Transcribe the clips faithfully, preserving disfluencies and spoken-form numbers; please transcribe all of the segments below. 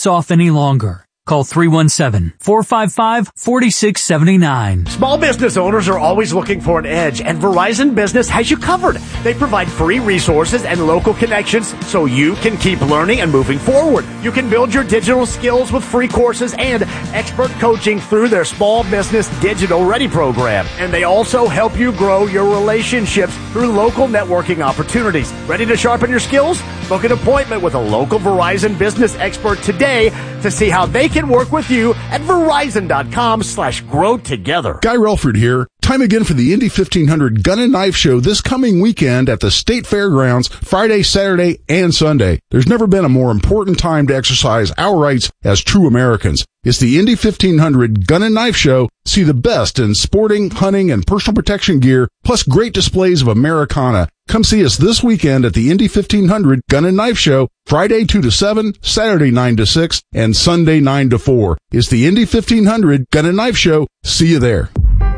this off any longer. Call three one seven, four five five, four six seven nine. Small business owners are always looking for an edge, and Verizon Business has you covered. They provide free resources and local connections so you can keep learning and moving forward. You can build your digital skills with free courses and expert coaching through their Small Business Digital Ready program. And they also help you grow your relationships through local networking opportunities. Ready to sharpen your skills? Book an appointment with a local Verizon business expert today to see how they can work with you at Verizon.com slash grow together. Guy Relford here. Time again for the Indy fifteen hundred Gun and Knife Show this coming weekend at the State Fairgrounds, Friday, Saturday, and Sunday. There's never been a more important time to exercise our rights as true Americans. It's the Indy fifteen hundred Gun and Knife Show. See the best in sporting, hunting, and personal protection gear, plus great displays of Americana. Come see us this weekend at the Indy fifteen hundred Gun and Knife Show, Friday two to seven, Saturday nine to six, and Sunday nine to four. It's the Indy fifteen hundred Gun and Knife Show. See you there.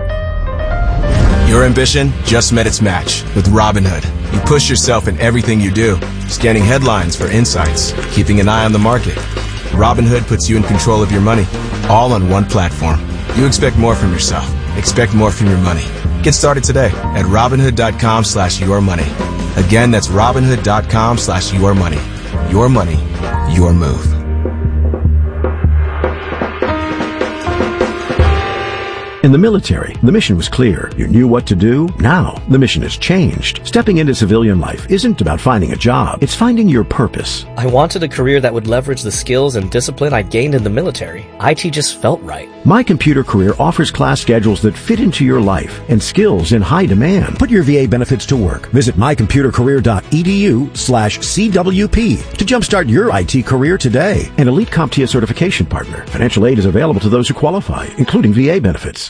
Your ambition just met its match with Robinhood. You push yourself in everything you do, scanning headlines for insights, keeping an eye on the market. Robinhood puts you in control of your money, all on one platform. You expect more from yourself. Expect more from your money. Get started today at Robinhood.com slash your money. Again, that's Robinhood.com slash your money. Your money, your move. In the military, the mission was clear. You knew what to do. Now, the mission has changed. Stepping into civilian life isn't about finding a job. It's finding your purpose. I wanted a career that would leverage the skills and discipline I gained in the military. I T just felt right. My Computer Career offers class schedules that fit into your life and skills in high demand. Put your V A benefits to work. Visit mycomputercareer.edu slash CWP to jumpstart your I T career today. An elite CompTIA certification partner. Financial aid is available to those who qualify, including V A benefits.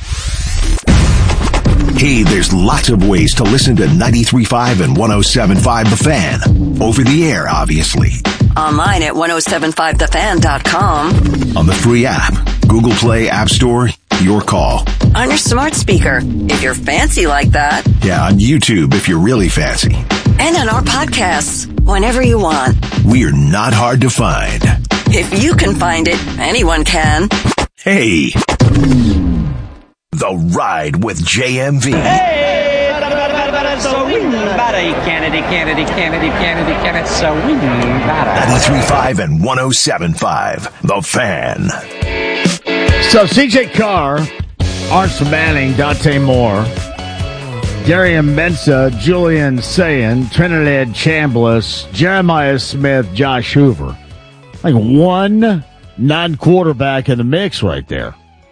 Hey, there's lots of ways to listen to ninety-three point five and one oh seven point five The Fan. Over the air, obviously. Online at ten seventy-five the fan dot com. On the free app, Google Play, App Store, your call. On your smart speaker, if you're fancy like that. Yeah, on YouTube, if you're really fancy. And on our podcasts, whenever you want. We're not hard to find. If you can find it, anyone can. Hey. The Ride with J M V. Hey, so we Kennedy, Kennedy, Kennedy, Kennedy, Kennedy, Kennedy, so we ninety-three point five and one oh seven point five The Fan. So C J Carr, Arch Manning, Dante Moore, Darian Mensah, Julian Sayin, Trinidad Chambliss, Jeremiah Smith, Josh Hoover. Like one non-quarterback in the mix right there.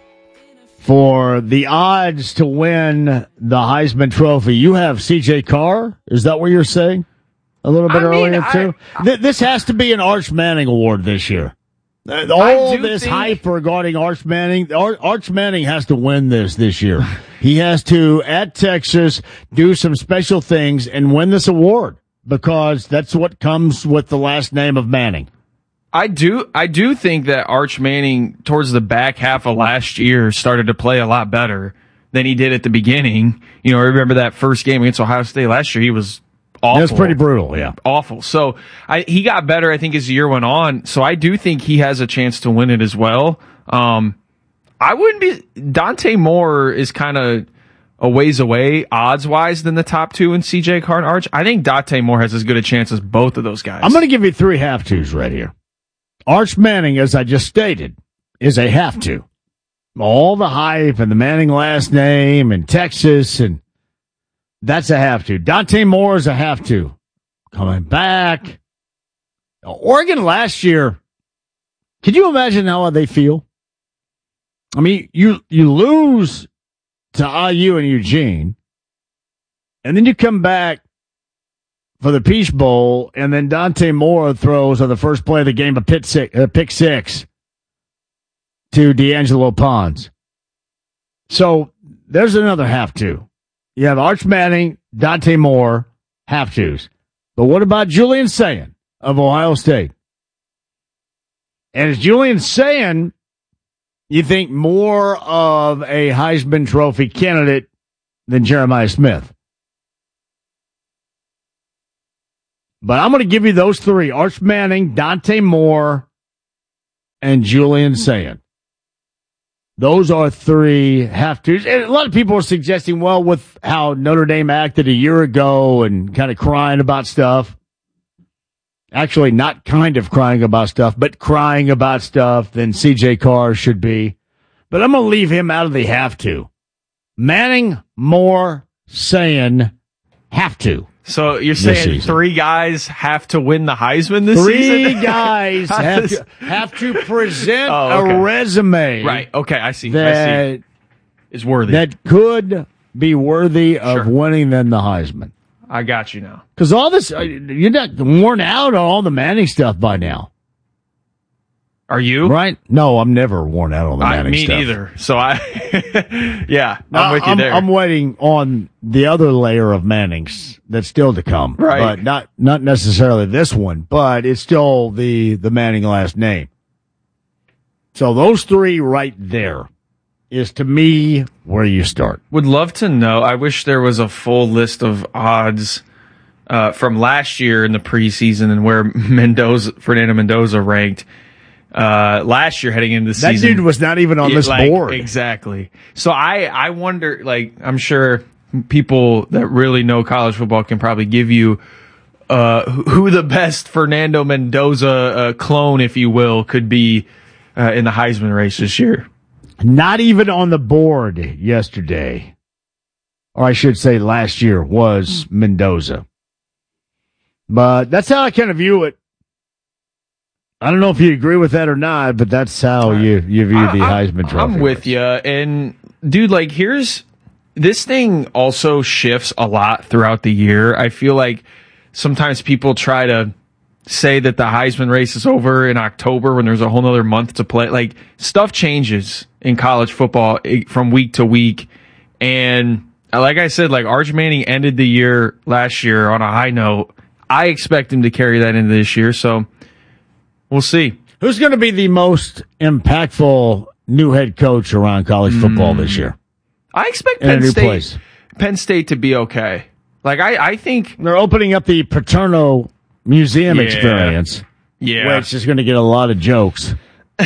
For the odds to win the Heisman Trophy, you have C J Carr? Is that what you're saying? A little bit I earlier, mean, too? I, Th- this has to be an Arch Manning Award this year. Uh, all this think... hype regarding Arch Manning, Ar- Arch Manning has to win this this year. He has to, at Texas, do some special things and win this award because that's what comes with the last name of Manning. I do I do think that Arch Manning, towards the back half of last year, started to play a lot better than he did at the beginning. You know, I remember that first game against Ohio State last year. He was awful. It was pretty brutal, yeah. Awful. So I, he got better, I think, as the year went on. So I do think he has a chance to win it as well. Um, I wouldn't be... Dante Moore is kind of a ways away, odds-wise, than the top two in C J Carr and Arch. I think Dante Moore has as good a chance as both of those guys. I'm going to give you three have-tos right here. Arch Manning, as I just stated, is a have-to. All the hype and the Manning last name and Texas, and that's a have-to. Dante Moore is a have-to. Coming back. Oregon last year, can you imagine how they feel? I mean, you, you lose to I U and Eugene, and then you come back for the Peach Bowl, and then Dante Moore throws on the first play of the game a pick six, uh, pick six to D'Angelo Pons. So there's another have-to. You have Arch Manning, Dante Moore, have-tos. But what about Julian Sayin of Ohio State? And is Julian Sayin, you think, more of a Heisman Trophy candidate than Jeremiah Smith? But I'm going to give you those three, Arch Manning, Dante Moore, and Julian Sayin. Those are three have-tos. And a lot of people are suggesting, well, with how Notre Dame acted a year ago and kind of crying about stuff, actually not kind of crying about stuff, but crying about stuff, then C J Carr should be. But I'm going to leave him out of the have-to. Manning, Moore, Sayin, have to. So you're saying three guys have to win the Heisman this three season? Three guys have to, have to present oh, okay. a resume. Right. Okay. I see. That I see. Is worthy. That could be worthy of sure. winning then the Heisman. I got you now. Because all this, you're not worn out on all the Manning stuff by now. Are you? Right? No, I'm never worn out on the Manning I, me stuff. Me neither. So I, yeah, no, I'm with you I'm, there. I'm waiting on the other layer of Mannings that's still to come. Right. But not, not necessarily this one, but it's still the, the Manning last name. So those three right there is to me where you start. Would love to know. I wish there was a full list of odds uh, from last year in the preseason and where Mendoza, Fernando Mendoza ranked. Uh, last year heading into the that season. That dude was not even on it, this like, board. Exactly. So I, I wonder, like, I'm sure people that really know college football can probably give you, uh, who the best Fernando Mendoza, uh, clone, if you will, could be, uh, in the Heisman race this year. Not even on the board yesterday, or I should say last year, was Mendoza. But that's how I kind of view it. I don't know if you agree with that or not, but that's how you, you view the I, Heisman Trophy. I'm with you. And, dude, like, here's... This thing also shifts a lot throughout the year. I feel like sometimes people try to say that the Heisman race is over in October when there's a whole nother month to play. Like, stuff changes in college football from week to week. And like I said, like, Arch Manning ended the year last year on a high note. I expect him to carry that into this year, so... We'll see. Who's going to be the most impactful new head coach around college football mm. this year? I expect Penn State, Penn State to be okay. Like, I, I think... They're opening up the Paterno Museum yeah. experience. Yeah. Which is going to get a lot of jokes.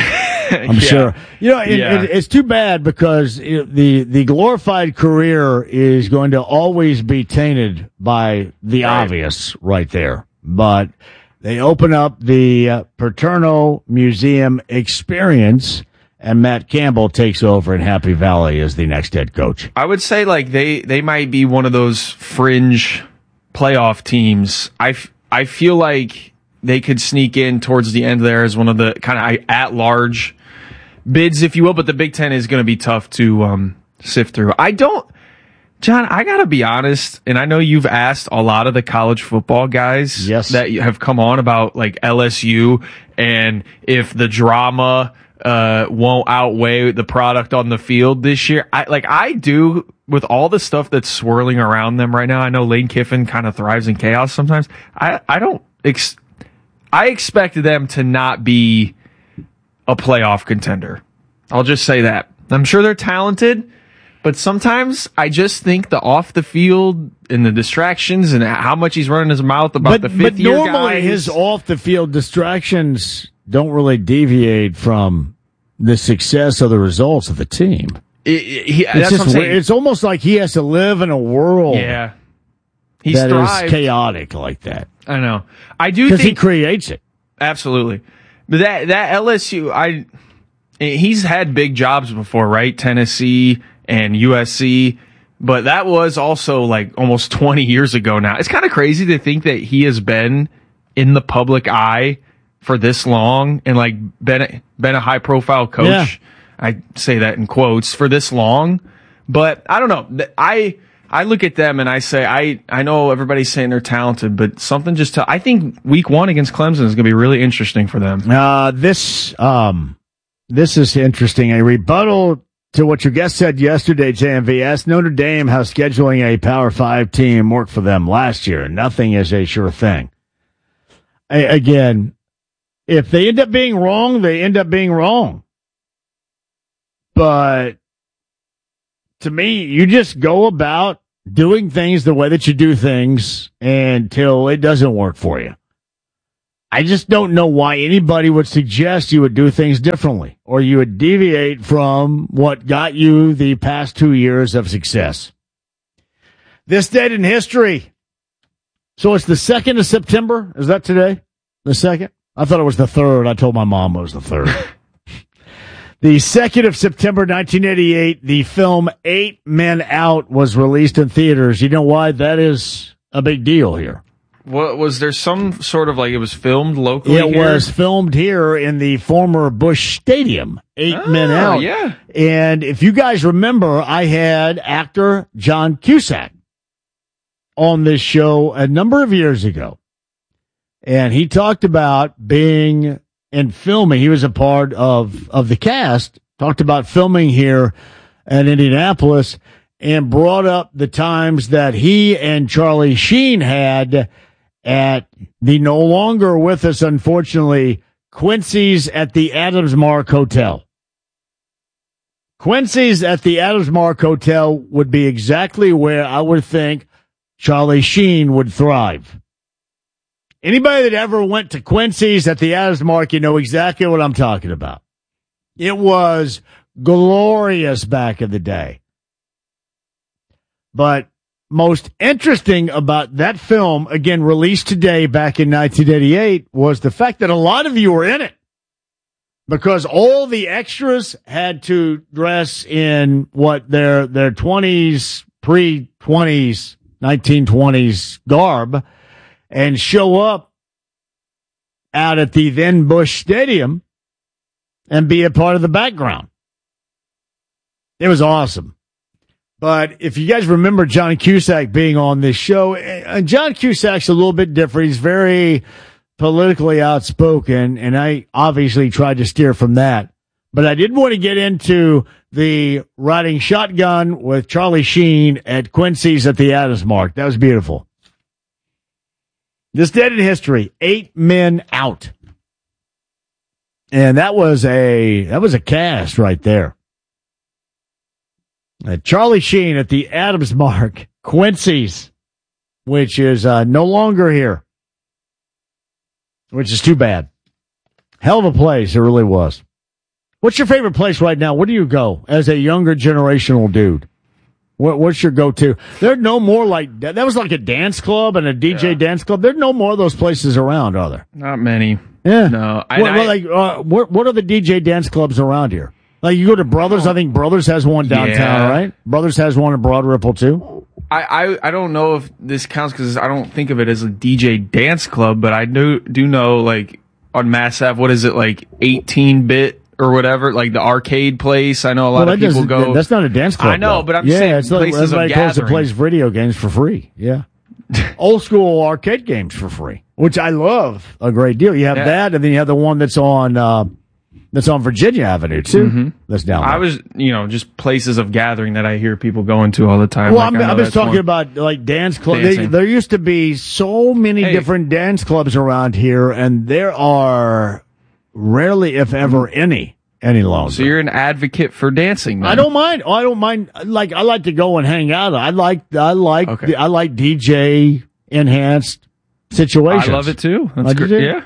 I'm yeah. sure. You know, it, yeah. it, it's too bad because it, the, the glorified career is going to always be tainted by the right. obvious right there. But... They open up the uh, Paterno Museum experience, and Matt Campbell takes over in Happy Valley as the next head coach. I would say, like, they, they might be one of those fringe playoff teams. I, f- I feel like they could sneak in towards the end there as one of the kind of at-large bids, if you will, but the Big Ten is going to be tough to um, sift through. I don't... John, I gotta be honest, and I know you've asked a lot of the college football guys yes. that have come on about like L S U and if the drama uh won't outweigh the product on the field this year. I like I do with all the stuff that's swirling around them right now. I know Lane Kiffin kind of thrives in chaos sometimes. I I don't ex- I expected them to not be a playoff contender. I'll just say that. I'm sure they're talented. But sometimes I just think the off the field and the distractions and how much he's running his mouth about but, the fifth year guys. But normally his off the field distractions don't really deviate from the success of the results of the team. It, it, he, it's, that's just, what I'm saying. It's almost like he has to live in a world yeah. He's that thrived. is chaotic like that. I know. I do because think he creates it. Absolutely. But that that L S U, I he's had big jobs before, right? Tennessee and U S C, but that was also like almost twenty years ago now. It's kind of crazy to think that he has been in the public eye for this long and like been a, been a high profile coach. Yeah. I say that in quotes for this long, but I don't know. I I look at them and I say I I know everybody's saying they're talented, but something just to, I think week one against Clemson is going to be really interesting for them. Uh, this um this is interesting. A rebuttal to what your guest said yesterday, J M V, asked Notre Dame how scheduling a Power Five team worked for them last year. Nothing is a sure thing. A- again, if they end up being wrong, they end up being wrong. But to me, you just go about doing things the way that you do things until it doesn't work for you. I just don't know why anybody would suggest you would do things differently or you would deviate from what got you the past two years of success. This date in history. So it's the second of September. Is that today? The second? I thought it was the third. I told my mom it was the third. The second of September, nineteen eighty-eight, the film Eight Men Out was released in theaters. You know why? That is a big deal here. What was there some sort of like it was filmed locally? It here? was filmed here in the former Busch Stadium. Eight oh, Men Out. Yeah. And if you guys remember, I had actor John Cusack on this show a number of years ago. And he talked about being in filming. He was a part of, of the cast, talked about filming here at Indianapolis, and brought up the times that he and Charlie Sheen had at the no longer with us, unfortunately, Quincy's at the Adams Mark Hotel. Quincy's at the Adams Mark Hotel would be exactly where I would think Charlie Sheen would thrive. Anybody that ever went to Quincy's at the Adams Mark, you know exactly what I'm talking about. It was glorious back in the day. But most interesting about that film, again, released today back in nineteen eighty-eight, was the fact that a lot of you were in it. Because all the extras had to dress in what their their twenties, pre-twenties, nineteen twenties garb and show up out at the then Busch Stadium and be a part of the background. It was awesome. But if you guys remember John Cusack being on this show, and John Cusack's a little bit different. He's very politically outspoken, and I obviously tried to steer from that. But I did want to get into the riding shotgun with Charlie Sheen at Quincy's at the Adams Mark. That was beautiful. This date in history, Eight Men Out. And that was a that was a cast right there. Uh, Charlie Sheen at the Adams Mark, Quincy's, which is uh, no longer here, which is too bad. Hell of a place, it really was. What's your favorite place right now? Where do you go as a younger generational dude? What, what's your go-to? There are no more like that. That was like a dance club and a D J yeah. dance club. There are no more of those places around, are there? Not many. Yeah. No. I, what, I, what, like, uh, what, what are the D J dance clubs around here? Like you go to Brothers. I think Brothers has one downtown, yeah. right? Brothers has one in Broad Ripple too. I, I, I don't know if this counts because I don't think of it as a D J dance club, but I do do know like on Mass Ave, what is it like eighteen bit? Or whatever, like the arcade place. I know a lot well, of people go. That's not a dance club. I know, though. but I'm yeah, saying it's like places everybody of goes to gathering. plays video games for free. Yeah, old school arcade games for free, which I love a great deal. You have yeah. that, and then you have the one that's on uh, that's on Virginia Avenue too. Mm-hmm. That's down there. I was, you know, just places of gathering that I hear people going to all the time. Well, like, I'm, I'm just talking about like dance clubs. There used to be so many hey. different dance clubs around here, and there are rarely, if ever, any. Any longer. So you're an advocate for dancing, then? I don't mind. I don't mind. Like I like to go and hang out. I like. I like. Okay. The, I like D J enhanced situations. I love it too. That's like great. Yeah.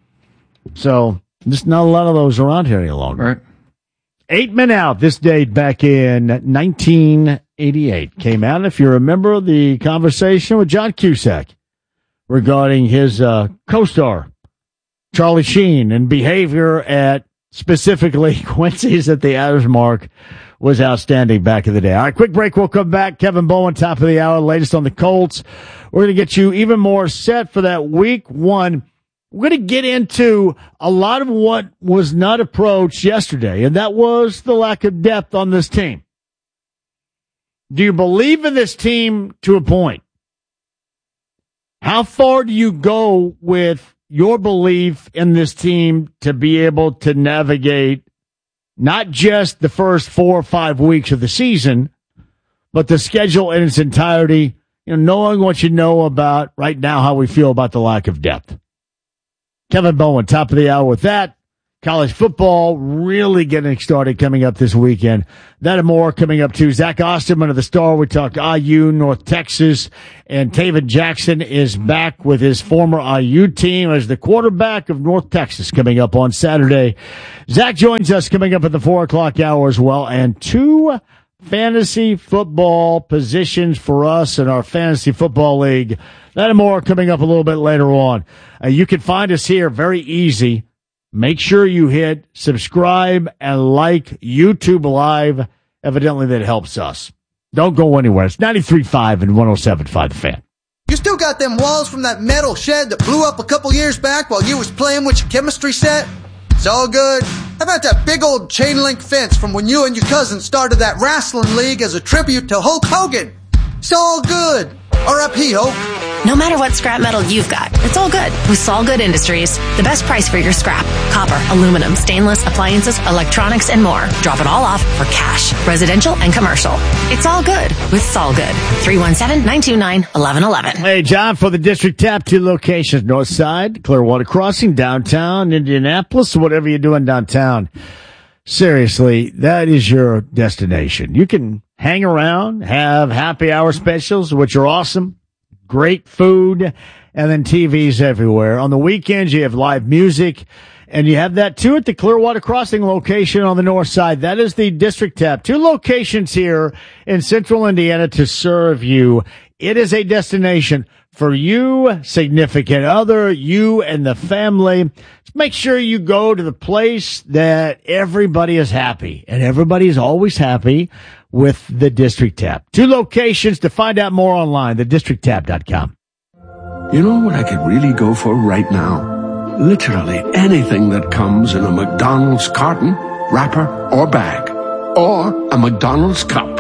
So there's not a lot of those around here any longer. Right. Eight Men Out. This date back in nineteen eighty-eight came out. If you remember the conversation with John Cusack regarding his uh, co-star Charlie Sheen and behavior at. Specifically, Quincy's at the Adams Mark was outstanding back in the day. All right, quick break. We'll come back. Kevin Bowen, top of the hour, latest on the Colts. We're going to get you even more set for that week one. We're going to get into a lot of what was not approached yesterday, and that was the lack of depth on this team. Do you believe in this team to a point? How far do you go with your belief in this team to be able to navigate not just the first four or five weeks of the season, but the schedule in its entirety, you know, knowing what you know about right now, how we feel about the lack of depth. Kevin Bowen, top of the hour with that. College football really getting started coming up this weekend. That and more coming up too. Zach Osterman of the Star. We talked I U, North Texas, and Taven Jackson is back with his former I U team as the quarterback of North Texas coming up on Saturday. Zach joins us coming up at the four o'clock hour as well, and two fantasy football positions for us in our fantasy football league. That and more coming up a little bit later on. Uh, you can find us here very easy. Make sure you hit subscribe and like YouTube Live. Evidently, that helps us. Don't go anywhere. It's ninety-three point five and one oh seven point five The Fan. You still got them walls from that metal shed that blew up a couple years back while you was playing with your chemistry set? It's all good. How about that big old chain link fence from when you and your cousin started that wrestling league as a tribute to Hulk Hogan? It's all good. R I P Hulk. No matter what scrap metal you've got, it's all good with Solgood Industries. The best price for your scrap. Copper, aluminum, stainless, appliances, electronics, and more. Drop it all off for cash. Residential and commercial. It's all good with Solgood. three one seven, nine two nine, one one one one. Hey, John, for the District Tap, two locations, North Side, Clearwater Crossing, downtown, Indianapolis, whatever you're doing downtown. Seriously, that is your destination. You can hang around, have happy hour specials, which are awesome. Great food, and then T Vs everywhere. On the weekends, you have live music, and you have that too at the Clearwater Crossing location on the north side. That is the District Tap. Two locations here in central Indiana to serve you. It is a destination for you, significant other, you and the family. Make sure you go to the place that everybody is happy, and everybody is always happy with the District Tap. Two locations. To find out more online, the district tap dot com. You know what I could really go for right now? Literally anything that comes in a McDonald's carton, wrapper, or bag. Or a McDonald's cup.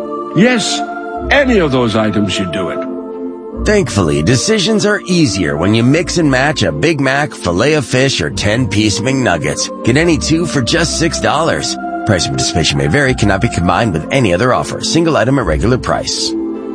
Yes, any of those items should do it. Thankfully, decisions are easier when you mix and match a Big Mac, Filet-O-Fish, or ten-piece McNuggets. Get any two for just six dollars. Price of participation may vary, cannot be combined with any other offer. Single item at regular price.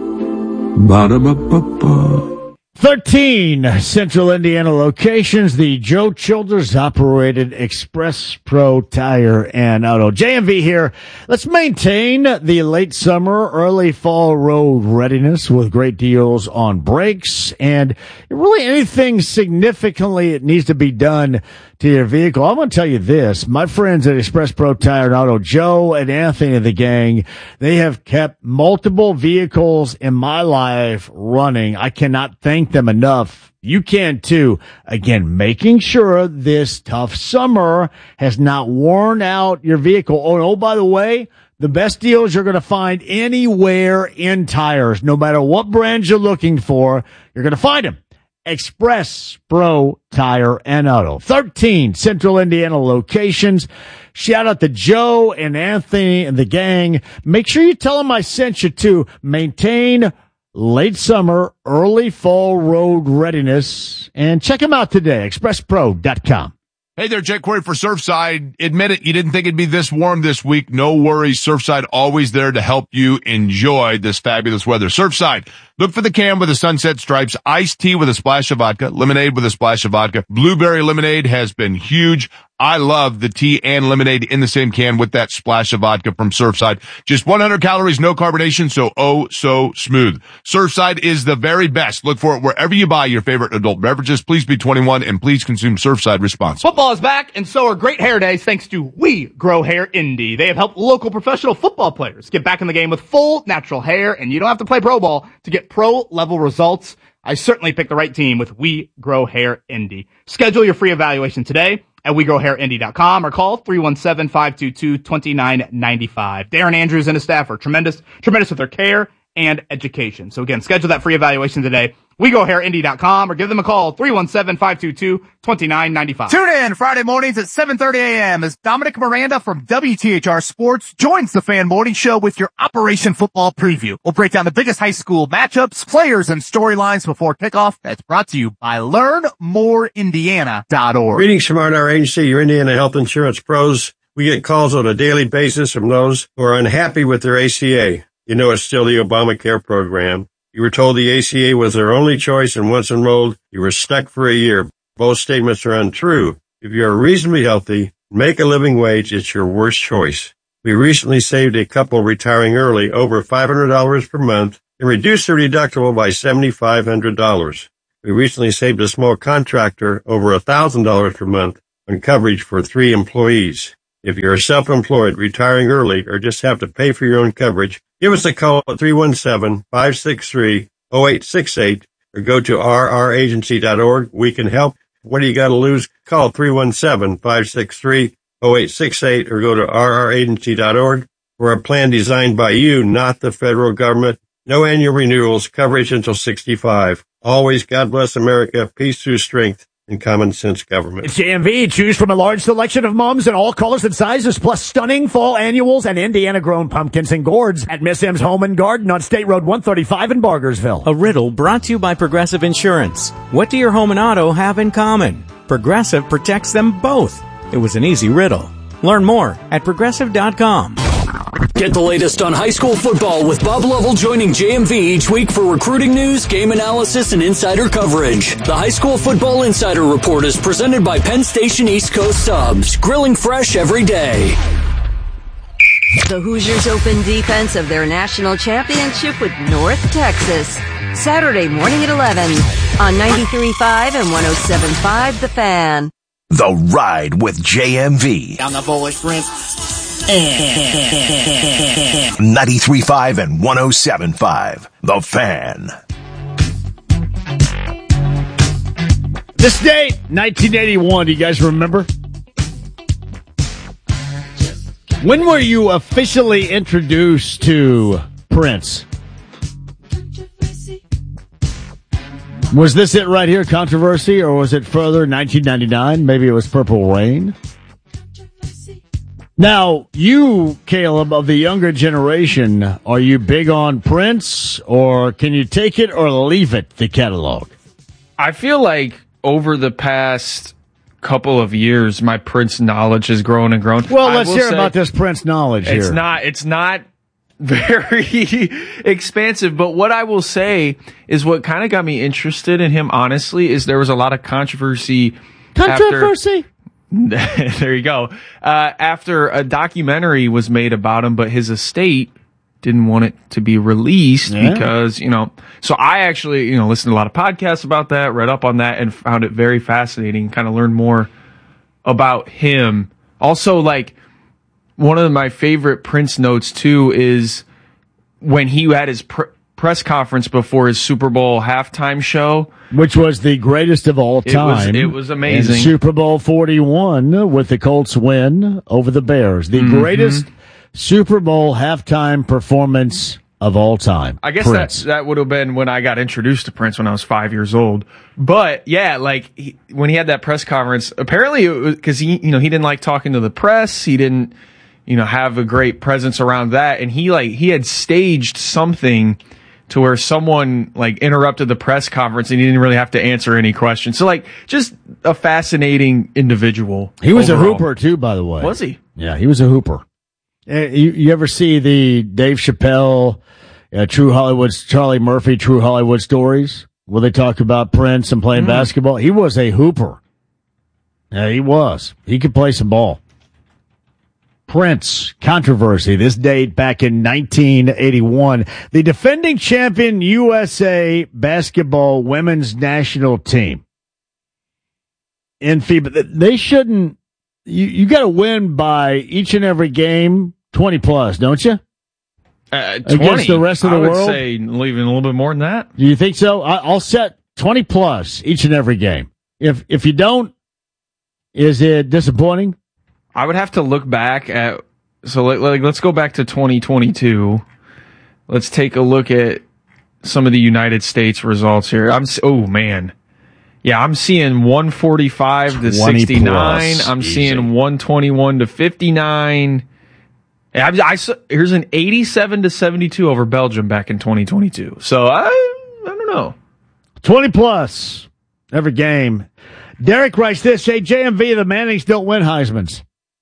Ba-da-ba-ba-ba. thirteen Central Indiana locations, the Joe Childers operated Express Pro Tire and Auto. J M V here. Let's maintain the late summer, early fall road readiness with great deals on brakes and really anything significantly that needs to be done to your vehicle. I'm going to tell you this. My friends at Express Pro Tire and Auto, Joe and Anthony of the gang, they have kept multiple vehicles in my life running. I cannot thank them enough. You can too. Again, making sure this tough summer has not worn out your vehicle. Oh, and oh, by the way, the best deals you're going to find anywhere in tires. No matter what brand you're looking for, you're going to find them. Express Pro Tire and Auto. thirteen Central Indiana locations. Shout out to Joe and Anthony and the gang. Make sure you tell them I sent you to maintain late summer, early fall road readiness. And check them out today, express pro dot com. Hey there, Jake Query for Surfside. Admit it, you didn't think it'd be this warm this week. No worries. Surfside always there to help you enjoy this fabulous weather. Surfside, look for the can with the sunset stripes, iced tea with a splash of vodka, lemonade with a splash of vodka. Blueberry lemonade has been huge. I love the tea and lemonade in the same can with that splash of vodka from Surfside. Just one hundred calories, no carbonation, so oh so smooth. Surfside is the very best. Look for it wherever you buy your favorite adult beverages. Please be twenty-one and please consume Surfside responsibly. Football is back, and so are great hair days thanks to We Grow Hair Indy. They have helped local professional football players get back in the game with full natural hair, and you don't have to play pro ball to get pro-level results. I certainly picked the right team with We Grow Hair Indy. Schedule your free evaluation today at we grow hair indy dot com or call three one seven, five two two, two nine nine five. Darren Andrews and his staff are tremendous, tremendous with their care and education. So again, schedule that free evaluation today. we grow hair indy dot com or give them a call, three one seven, five two two, two nine nine five. Tune in Friday mornings at seven thirty a.m. as Dominic Miranda from W T H R Sports joins the Fan Morning Show with your Operation Football Preview. We'll break down the biggest high school matchups, players, and storylines before kickoff. That's brought to you by learn more indiana dot org. Greetings from our agency, your Indiana Health Insurance Pros. We get calls on a daily basis from those who are unhappy with their A C A. You know it's still the Obamacare program. You were told the A C A was their only choice, and once enrolled, you were stuck for a year. Both statements are untrue. If you are reasonably healthy, Make a living wage, it's your worst choice. We recently saved a couple retiring early over five hundred dollars per month and reduced their deductible by seven thousand five hundred dollars. We recently saved a small contractor over one thousand dollars per month on coverage for three employees. If you're self-employed, retiring early, or just have to pay for your own coverage, give us a call at three one seven, five six three, zero eight six eight or go to r r agency dot org. We can help. What do you got to lose? Call three one seven, five six three, zero eight six eight or go to r r agency dot org for a plan designed by you, not the federal government. No annual renewals, coverage until sixty-five. Always, God bless America, peace through strength, and common sense government. It's J M V. Choose from a large selection of mums in all colors and sizes, plus stunning fall annuals and Indiana-grown pumpkins and gourds at Miss M's Home and Garden on State Road one thirty-five in Bargersville. A riddle brought to you by Progressive Insurance. What do your home and auto have in common? Progressive protects them both. It was an easy riddle. Learn more at progressive dot com. Get the latest on high school football with Bob Lovell joining J M V each week for recruiting news, game analysis, and insider coverage. The High School Football Insider Report is presented by Penn Station East Coast Subs, grilling fresh every day. The Hoosiers open defense of their national championship with North Texas. Saturday morning at eleven on ninety-three point five and one oh seven point five The Fan. The Ride with J M V. I'm the boys, Prince. ninety-three point five and one oh seven point five The Fan. This date, nineteen eighty-one, do you guys remember? When were you officially introduced to Prince? Was this it right here, Controversy, or was it further, nineteen ninety-nine? Maybe it was Purple Rain? Now, you, Caleb, of the younger generation, are you big on Prince, or can you take it or leave it, the catalog? I feel like over the past couple of years, my Prince knowledge has grown and grown. Well, let's hear say, about this Prince knowledge here. It's not, it's not very expansive, but what I will say is what kind of got me interested in him, honestly, is there was a lot of controversy. Controversy? After, there you go. Uh, after a documentary was made about him, but his estate didn't want it to be released yeah. because, you know, so I actually, you know, listened to a lot of podcasts about that, read up on that, and found it very fascinating, kind of learned more about him. Also, like, one of my favorite Prince notes, too, is when he had his pr- press conference before his Super Bowl halftime show. Which was the greatest of all time. It was, it was amazing. And Super Bowl forty-one with the Colts win over the Bears. The mm-hmm. greatest Super Bowl halftime performance of all time. I guess that, that would have been when I got introduced to Prince when I was five years old. But yeah, like he, when he had that press conference, apparently it was because he, you know, he didn't like talking to the press. He didn't, you know, have a great presence around that. And he like, he had staged something to where someone like interrupted the press conference and he didn't really have to answer any questions. So like just a fascinating individual. He was overall. a hooper too, by the way. Was he? Yeah, he was a hooper. Uh, you, you ever see the Dave Chappelle, uh, True Hollywood's Charlie Murphy, True Hollywood Stories, where they talk about Prince and playing mm. basketball? He was a hooper. Yeah, he was. He could play some ball. Prince, controversy. This date back in nineteen eighty-one. The defending champion U S A basketball women's national team in FIBA. They shouldn't, you, you got to win by each and every game twenty plus, don't you? Uh, twenty. Against the rest of the I would world? say leaving a little bit more than that. Do you think so? I, I'll set twenty plus each and every game. If, if you don't, is it disappointing? I would have to look back at, so like, like, let's go back to twenty twenty-two. Let's take a look at some of the United States results here. I'm, oh man. Yeah, I'm seeing one forty-five to sixty-nine. I'm easy. Seeing one twenty-one to fifty-nine. I, I, here's an eighty-seven to seventy-two over Belgium back in twenty twenty-two. So I, I don't know. twenty plus every game. Derek writes this, hey, J M V, the Mannings don't win Heisman's.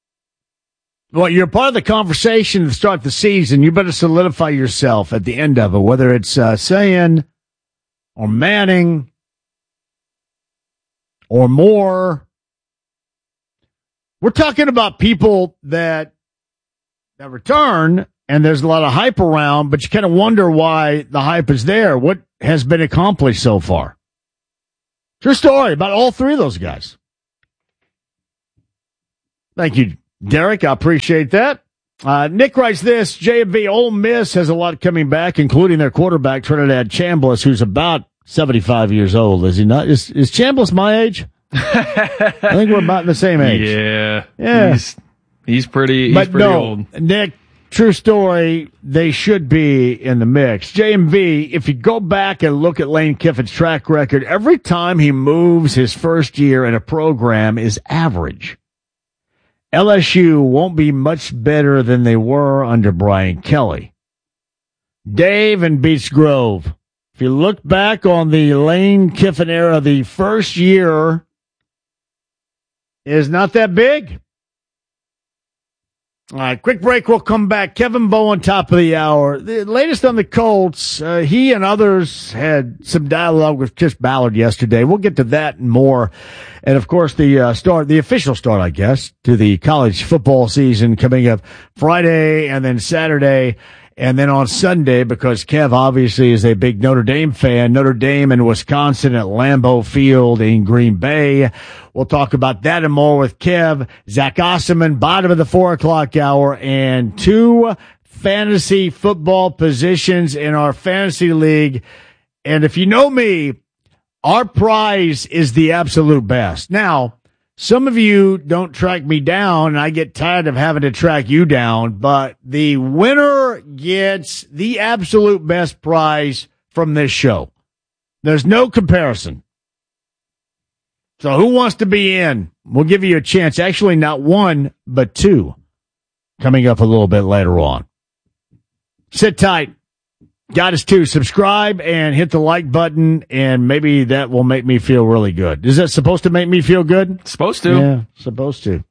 Well, you're part of the conversation to start the season. You better solidify yourself at the end of it, whether it's uh, Sayin or Manning or Moore. We're talking about people that that return, and there's a lot of hype around, but you kind of wonder why the hype is there. What has been accomplished so far? True story about all three of those guys. Thank you, Derek. I appreciate that. Uh, Nick writes this, J M V, Ole Miss has a lot coming back, including their quarterback, Trinidad Chambliss, who's about seventy-five years old, is he not? Is, is Chambliss my age? I think we're about the same age. Yeah. Yeah. He's, he's pretty, he's but pretty no, old. Nick, true story, they should be in the mix. J M V, if you go back and look at Lane Kiffin's track record, every time he moves his first year in a program is average. L S U won't be much better than they were under Brian Kelly. Dave in Beech Grove, if you look back on the Lane Kiffin era, the first year is not that big. All right, quick break. We'll come back. Kevin Bowen, top of the hour. The latest on the Colts, uh, he and others had some dialogue with Chris Ballard yesterday. We'll get to that and more. And, of course, the uh, start, the official start, I guess, to the college football season coming up Friday and then Saturday. And then on Sunday, because Kev obviously is a big Notre Dame fan, Notre Dame and Wisconsin at Lambeau Field in Green Bay. We'll talk about that and more with Kev, Zach Osserman, bottom of the four o'clock hour, and two fantasy football positions in our fantasy league. And if you know me, our prize is the absolute best. Now, some of you don't track me down, and I get tired of having to track you down, but the winner gets the absolute best prize from this show. There's no comparison. So who wants to be in? We'll give you a chance. Actually, not one, but two. Coming up a little bit later on. Sit tight. Got us too. Subscribe and hit the like button, and maybe that will make me feel really good. Is that supposed to make me feel good? Supposed to. Yeah, supposed to.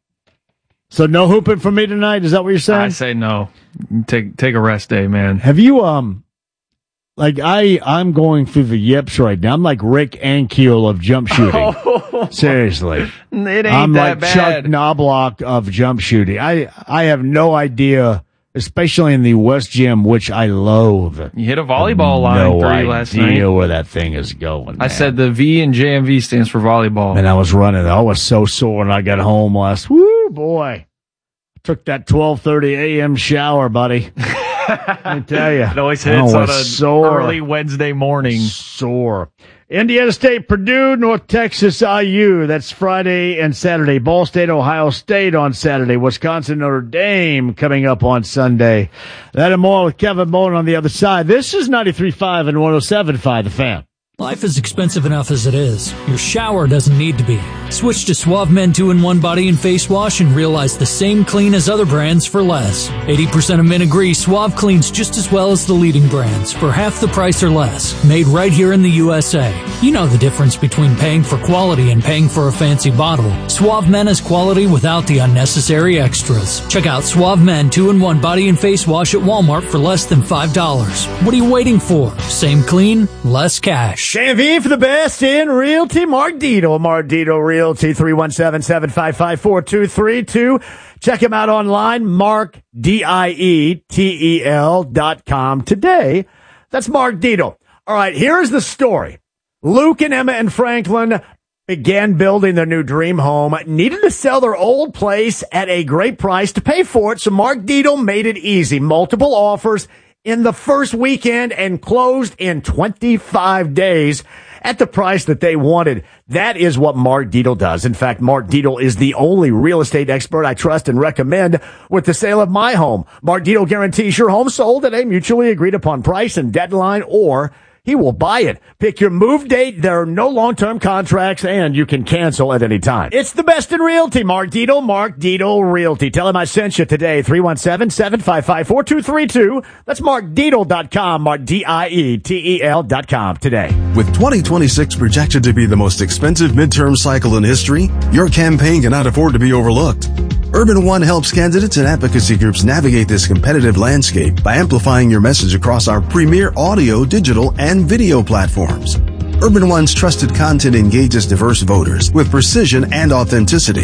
So no hooping for me tonight? Is that what you're saying? I say no. Take take a rest day, man. Have you, um, like I, I'm going through the yips right now. I'm like Rick Ankiel of jump shooting. Seriously. It ain't I'm that like bad. Chuck Knobloch of jump shooting. I, I have no idea, especially in the West Gym, which I loathe. You hit a volleyball line no three last night. idea where that thing is going. I man. said the V in J M V stands for volleyball. And I was running. I was so sore when I got home last. Woo, boy. Took that twelve thirty a.m. shower, buddy. Let me tell you. It always hits I on was an sore. early Wednesday morning. Sore. Indiana State, Purdue, North Texas, I U. That's Friday and Saturday. Ball State, Ohio State on Saturday. Wisconsin, Notre Dame coming up on Sunday. That and more with Kevin Bowen on the other side. This is ninety-three point five and one oh seven point five The Fan. Life is expensive enough as it is. Your shower doesn't need to be. Switch to Suave Men two in one Body and Face Wash and realize the same clean as other brands for less. eighty percent of men agree Suave cleans just as well as the leading brands for half the price or less. Made right here in the U S A. You know the difference between paying for quality and paying for a fancy bottle. Suave Men is quality without the unnecessary extras. Check out Suave Men two in one Body and Face Wash at Walmart for less than five dollars. What are you waiting for? Same clean, less cash. J M V for the best in realty. Mark Dito, Mark Dito Realty, three one seven, seven five five, four two three two. Check him out online, Mark, D I E T E L dot com today. That's Mark Dito. All right, here's the story. Luke and Emma and Franklin began building their new dream home, needed to sell their old place at a great price to pay for it, so Mark Dito made it easy. Multiple offers in the first weekend and closed in twenty-five days at the price that they wanted. That is what Mark Dito does. In fact, Mark Dito is the only real estate expert I trust and recommend with the sale of my home. Mark Dito guarantees your home sold at a mutually agreed upon price and deadline, or he will buy it. Pick your move date. There are no long-term contracts, and you can cancel at any time. It's the best in realty. Mark Dito, Mark Dito Realty. Tell him I sent you today. three one seven, seven five five, four two three two. That's mark dito dot com. Mark, D I E T E L dot com today. With twenty twenty-six projected to be the most expensive midterm cycle in history, your campaign cannot afford to be overlooked. Urban One helps candidates and advocacy groups navigate this competitive landscape by amplifying your message across our premier audio, digital, and video platforms. Urban One's trusted content engages diverse voters with precision and authenticity.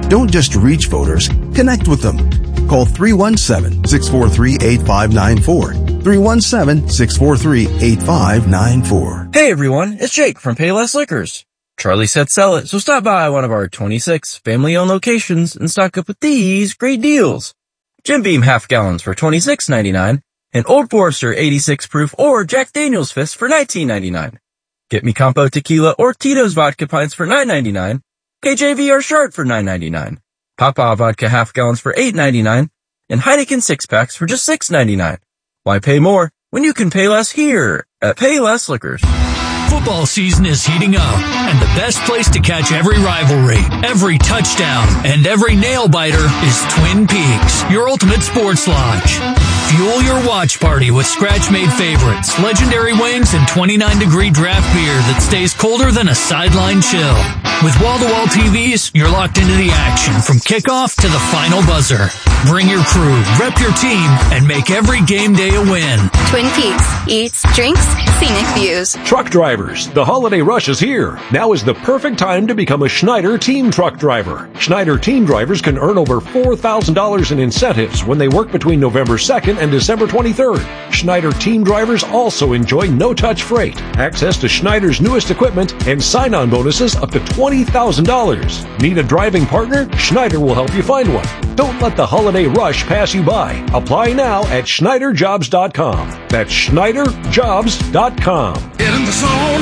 Don't just reach voters, connect with them. Call three one seven, six four three, eight five nine four. three one seven, six four three, eight five nine four. Hey everyone, it's Jake from Payless Liquors. Charlie said sell it, so stop by one of our twenty-six family-owned locations and stock up with these great deals. Jim Beam half gallons for twenty-six ninety-nine and Old Forester eighty-six proof or Jack Daniel's Fist for nineteen ninety-nine. Get Me Campo Tequila or Tito's Vodka Pints for nine ninety-nine. K J V R Shard for nine ninety-nine. Papa Vodka half gallons for eight ninety-nine and Heineken six packs for just six ninety-nine. Why pay more when you can pay less here at Payless Liquors? Football season is heating up, and the best place to catch every rivalry, every touchdown, and every nail-biter is Twin Peaks, your ultimate sports lodge. Fuel your watch party with scratch-made favorites, legendary wings, and twenty-nine degree draft beer that stays colder than a sideline chill. With wall-to-wall T Vs, you're locked into the action from kickoff to the final buzzer. Bring your crew, rep your team, and make every game day a win. Twin Peaks. Eats, drinks, scenic views. Truck drivers, the holiday rush is here. Now is the perfect time to become a Schneider Team Truck Driver. Schneider Team Drivers can earn over four thousand dollars in incentives when they work between November second and December twenty-third. Schneider Team Drivers also enjoy no-touch freight, access to Schneider's newest equipment, and sign-on bonuses up to twenty thousand dollars. Need a driving partner? Schneider will help you find one. Don't let the holiday rush pass you by. Apply now at Schneider Jobs dot com. That's Schneider Jobs dot com. Get in the zone,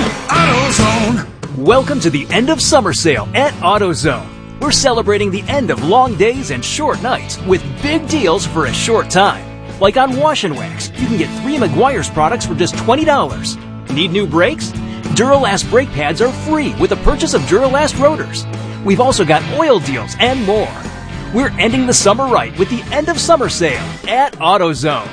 AutoZone. Welcome to the end of summer sale at AutoZone. We're celebrating the end of long days and short nights with big deals for a short time. Like on Wash and Wax, you can get three Meguiar's products for just twenty dollars. Need new brakes? Duralast brake pads are free with the purchase of Duralast rotors. We've also got oil deals and more. We're ending the summer right with the end of summer sale at AutoZone.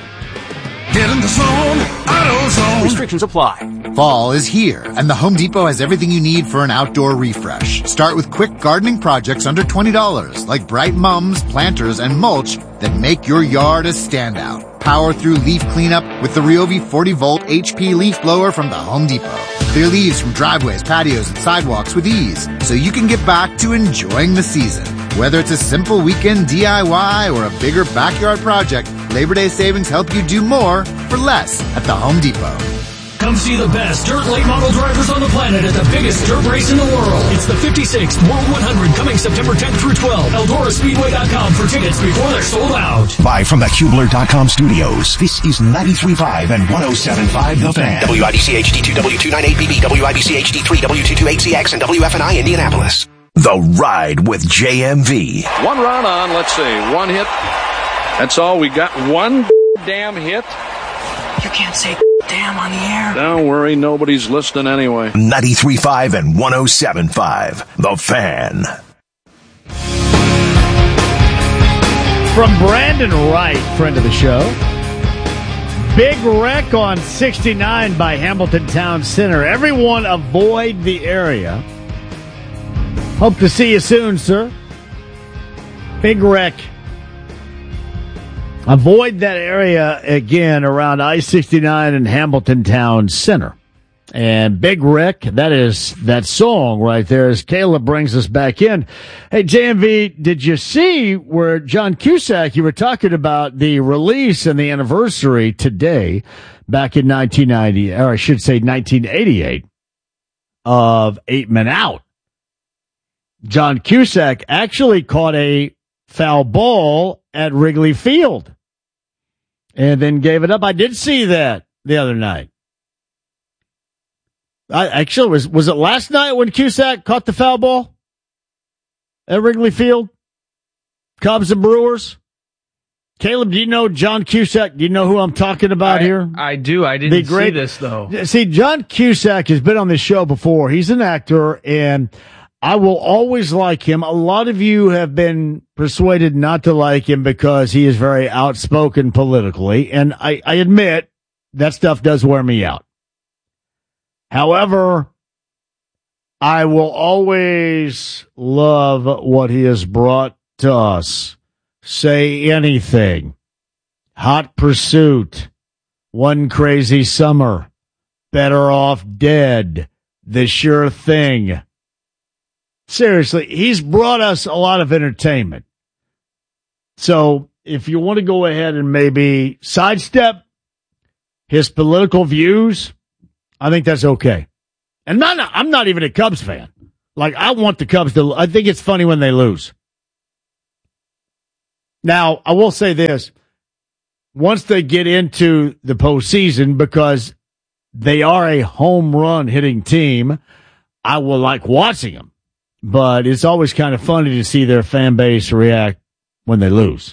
Get in the zone, AutoZone. Restrictions apply. Fall is here, and the Home Depot has everything you need for an outdoor refresh. Start with quick gardening projects under twenty dollars, like bright mums, planters, and mulch that make your yard a standout. Power through leaf cleanup with the Ryobi forty volt H P leaf blower from the Home Depot. Clear leaves from driveways, patios, and sidewalks with ease, so you can get back to enjoying the season. Whether it's a simple weekend D I Y or a bigger backyard project, Labor Day savings help you do more for less at the Home Depot. Come see the best dirt late model drivers on the planet at the biggest dirt race in the world. It's the fifty-sixth World one hundred coming September tenth through twelfth. Eldora Speedway dot com for tickets before they're sold out. Live from the Kubler dot com studios, this is ninety-three point five and one oh seven point five The Fan. W I B C H D two W two ninety-eight B B, W I B C H D three W two twenty-eight C X, and W F N I Indianapolis. The Ride with J M V. One run on, let's see, one hit. That's all. We got one damn hit. You can't say damn on the air. Don't worry, nobody's listening anyway. ninety-three point five and one oh seven point five The Fan. From Brandon Wright, friend of the show. Big wreck on sixty-nine by Hamilton Town Center. Everyone avoid the area. Hope to see you soon, sir. Big wreck. Avoid that area again around I sixty-nine and Hamilton Town Center. And Big Wreck, that is that song right there as Caleb brings us back in. Hey, J M V, did you see where John Cusack, you were talking about the release and the anniversary today, back in nineteen ninety, or I should say nineteen eighty-eight, of Eight Men Out. John Cusack actually caught a foul ball at Wrigley Field and then gave it up. I did see that the other night. I actually was, was it last night when Cusack caught the foul ball at Wrigley Field? Cubs and Brewers. Caleb, do you know John Cusack? Do you know who I'm talking about I, here? I do. I didn't the great, see this though. See, John Cusack has been on this show before. He's an actor and I will always like him. A lot of you have been persuaded not to like him because he is very outspoken politically. And I, I admit that stuff does wear me out. However, I will always love what he has brought to us. Say Anything, Hot Pursuit, One Crazy Summer, Better Off Dead, The Sure Thing. seriously, he's brought us a lot of entertainment. So if you want to go ahead and maybe sidestep his political views, I think that's okay. And not, I'm not even a Cubs fan. Like, I want the Cubs to, I think it's funny when they lose. Now, I will say this. Once they get into the postseason, because they are a home run hitting team, I will like watching them. But it's always kind of funny to see their fan base react when they lose.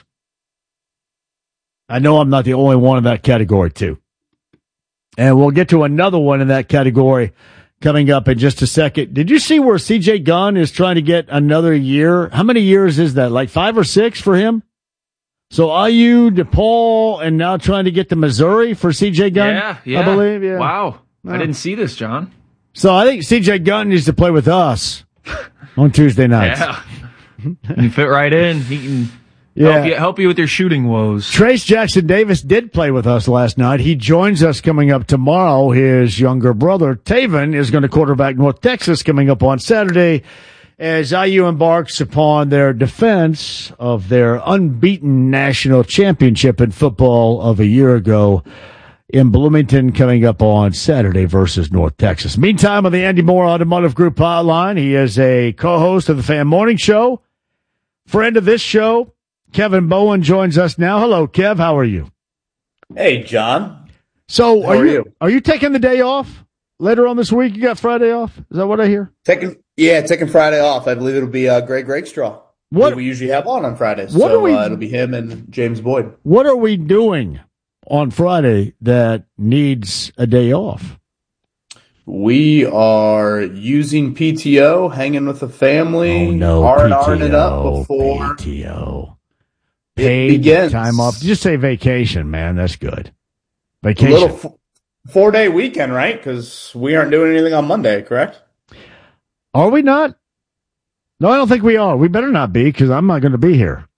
I know I'm not the only one in that category, too. And we'll get to another one in that category coming up in just a second. Did you see where C J Gunn is trying to get another year? How many years is that? Like five or six for him? So I U, DePaul, and now trying to get to Missouri for C J Gunn? Yeah, yeah. I believe, yeah. Wow. Yeah. I didn't see this, John. So I think C J Gunn needs to play with us on Tuesday nights. Yeah. He can fit right in. He can Yeah. help, you, help you with your shooting woes. Trace Jackson Davis did play with us last night. He joins us coming up tomorrow. His younger brother, Taven, is going to quarterback North Texas coming up on Saturday as I U embarks upon their defense of their unbeaten national championship in football of a year ago in Bloomington coming up on Saturday versus North Texas. Meantime, on the Andy Moore Automotive Group hotline, he is a co-host of the Fan Morning Show, friend of this show. Kevin Bowen joins us now. Hello, Kev. How are you? Hey, John. So, How are, are you, you? are you taking the day off later on this week? You got Friday off? Is that what I hear? Taking yeah, taking Friday off. I believe it'll be uh, Greg Rakestraw. What who we usually have on on Fridays. What so are we- uh, it'll be him and James Boyd. What are we doing on Friday that needs a day off? We are using P T O, hanging with the family, Oh, no, R and R'ing it up P T O, before P T O. it Paid begins. time off. Just say vacation, man. That's good. A Vacation. little f- four-day weekend, right? Because we aren't doing anything on Monday, correct? Are we not? No, I don't think we are. We better not be because I'm not going to be here.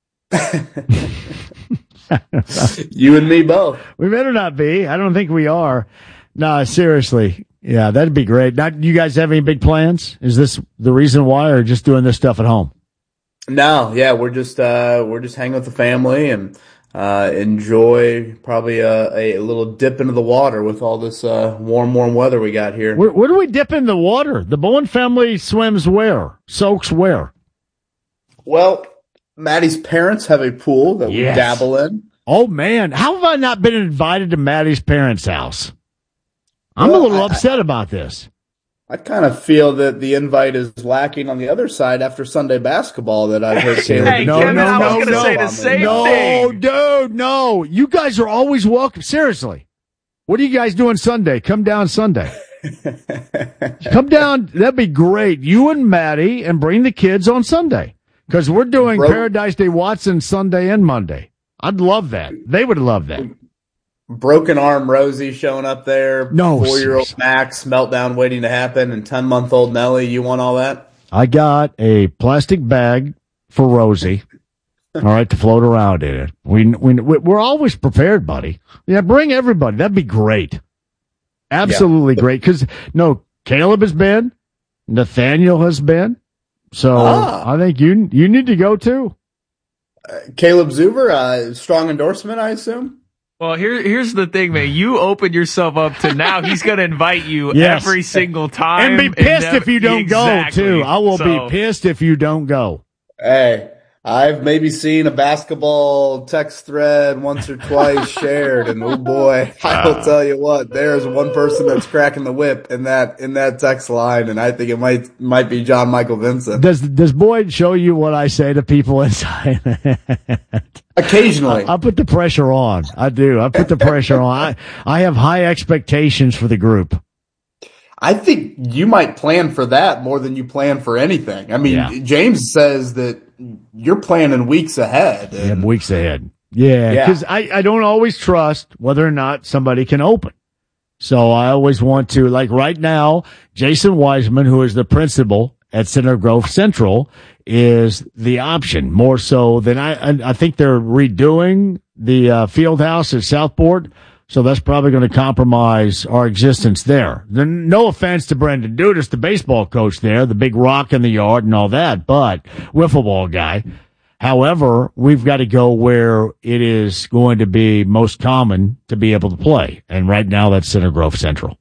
You and me both. We better not be. I don't think we are. No, seriously. Yeah, that'd be great. Not, you guys have any big plans? Is this the reason why, or just doing this stuff at home? No, yeah, we're just uh, we're just hanging with the family and uh, enjoy probably a, a little dip into the water with all this uh, warm, warm weather we got here. Where, where do we dip in the water? The Bowen family swims where? Soaks where? Well, Maddie's parents have a pool that Yes. we dabble in. Oh, man. How have I not been invited to Maddie's parents' house? I'm Well, a little I- upset about this. I kind of feel that the invite is lacking on the other side after Sunday basketball that I've heard Caleb. Hey, no, Kevin, no, I was no, gonna no. say the same no, thing. dude, no. You guys are always welcome. Seriously. What are you guys doing Sunday? Come down Sunday. Come down. That'd be great. You and Maddie, and bring the kids on Sunday. Because we're doing Bro- Paradise Day Watson Sunday and Monday. I'd love that. They would love that. Broken arm Rosie showing up there. No, Four-year-old seriously. Max meltdown waiting to happen, and ten-month-old Nelly. You want all that? I got a plastic bag for Rosie. All right, to float around in it. We, we, we're always prepared, buddy. Yeah, bring everybody. That'd be great. Absolutely great. Because, no, Caleb has been. Nathaniel has been. So Ah. I think you you need to go too. Caleb Zuber, uh, strong endorsement, I assume. Well, here, here's the thing, man. You open yourself up to now he's going to invite you Yes. every single time. And be pissed never- if you don't Exactly. go, too. I will So- be pissed if you don't go. Hey, I've maybe seen a basketball text thread once or twice shared, and oh boy, I will tell you what, there's one person that's cracking the whip in that in that text line, and I think it might might be John Michael Vincent. Does does Boyd show you what I say to people inside? Occasionally. I, I put the pressure on. I do. I put the pressure on. I, I have high expectations for the group. I think you might plan for that more than you plan for anything. I mean, Yeah. James says that you're planning weeks ahead. Yeah, and- weeks ahead. Yeah, Yeah. because I, I don't always trust whether or not somebody can open. So I always want to, like right now, Jason Wiseman, who is the principal at Center Grove Central, is the option more so than I, I, I think they're redoing the uh, field house at Southport. So that's probably going to compromise our existence there. Then, no offense to Brendan Dudas, the baseball coach there, the big rock in the yard and all that, but wiffle ball guy. However, we've got to go where it is going to be most common to be able to play. And right now that's Center Grove Central.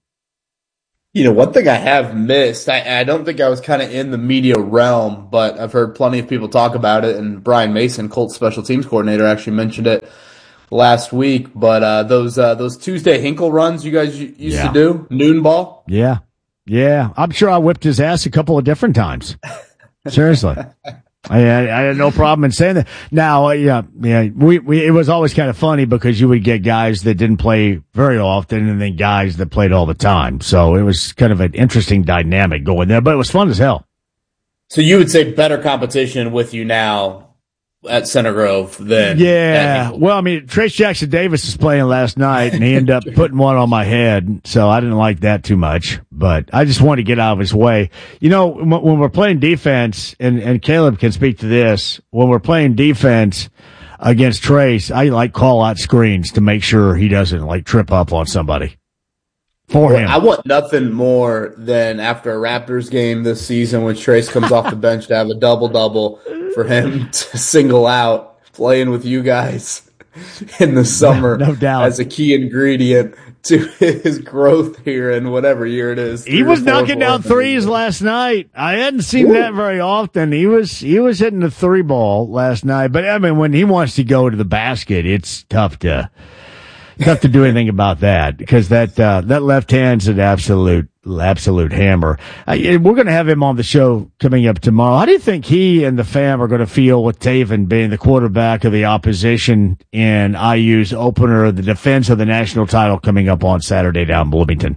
You know, one thing I have missed, I, I don't think I was kind of in the media realm, but I've heard plenty of people talk about it, and Brian Mason, Colts special teams coordinator, actually mentioned it last week. But uh, those uh, those Tuesday Hinkle runs you guys used Yeah. to do, noon ball? Yeah. Yeah. I'm sure I whipped his ass a couple of different times. Seriously. I, I had no problem in saying that. Now, uh, yeah, yeah, we, we, it was always kind of funny because you would get guys that didn't play very often and then guys that played all the time. So it was kind of an interesting dynamic going there, but it was fun as hell. So you would say better competition with you now at Center Grove than Yeah. Well, I mean, Trace Jackson Davis is playing last night and he ended up putting one on my head. So I didn't like that too much, but I just wanted to get out of his way. You know, when we're playing defense, and, and Caleb can speak to this, when we're playing defense against Trace, I like call out screens to make sure he doesn't like trip up on somebody. For him. I want nothing more than after a Raptors game this season when Trace comes off the bench to have a double-double for him to single out playing with you guys in the summer no doubt. as a key ingredient to his growth here in whatever year it is. He was knocking down threes last night. I hadn't seen Ooh. that very often. He was he was hitting the three ball last night. But I mean, when he wants to go to the basket, it's tough to tough to do anything about that because that uh, that left hand's an absolute absolute hammer. Uh, we're going to have him on the show coming up tomorrow. How do you think he and the fam are going to feel with Taven being the quarterback of the opposition in I U's opener, the defense of the national title coming up on Saturday down in Bloomington?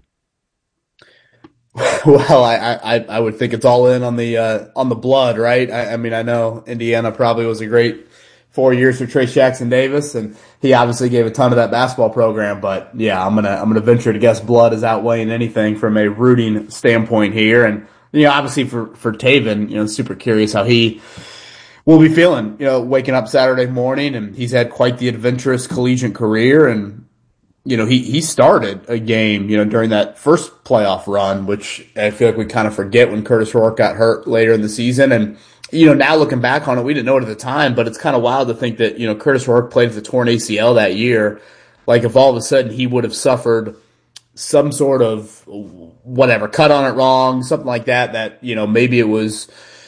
Well, I, I, I would think it's all in on the uh, on the blood, right? I, I mean, I know Indiana probably was a great four years for Trace Jackson Davis, and he obviously gave a ton of that basketball program. But yeah, I'm gonna I'm gonna venture to guess blood is outweighing anything from a rooting standpoint here. And you know, obviously for for Taven, you know, super curious how he will be feeling. You know, waking up Saturday morning, and he's had quite the adventurous collegiate career, and you know, he he started a game, you know, during that first playoff run, which I feel like we kind of forget when Curtis Rourke got hurt later in the season. And you know, now looking back on it, we didn't know it at the time, but it's kind of wild to think that, you know, Curtis Rourke played with a torn A C L that year. Like if all of a sudden he would have suffered some sort of whatever, cut on it wrong, something like that, that, you know, maybe it was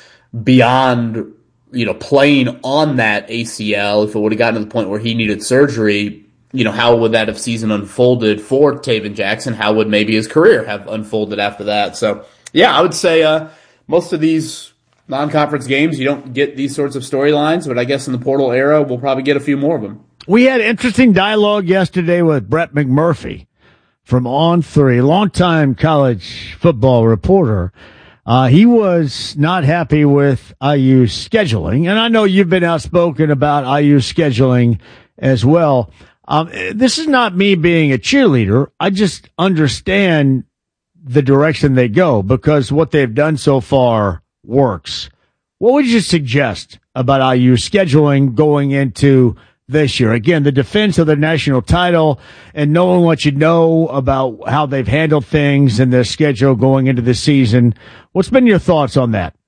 beyond, you know, playing on that A C L. If it would have gotten to the point where he needed surgery, you know, how would that have season unfolded for Taven Jackson? How would maybe his career have unfolded after that? So, yeah, I would say uh, most of these non-conference games, you don't get these sorts of storylines, but I guess in the portal era, we'll probably get a few more of them. We had interesting dialogue yesterday with Brett McMurphy from On three, longtime college football reporter. Uh, he was not happy with I U's scheduling, and I know you've been outspoken about I U's scheduling as well. Um, this is not me being a cheerleader. I just understand the direction they go because what they've done so far works. What would you suggest about I U scheduling going into this year? Again, the defense of the national title and knowing what you know about how they've handled things and their schedule going into the season. What's been your thoughts on that?